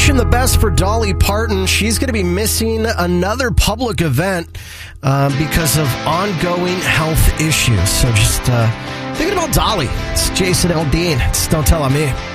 Wishing the best for Dolly Parton. She's going to be missing another public event because of ongoing health issues. So just thinking about Dolly. It's Jason Aldean. It's Don't Tell On Me.